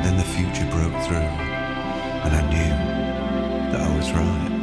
Then the future broke through, and I knew that I was right.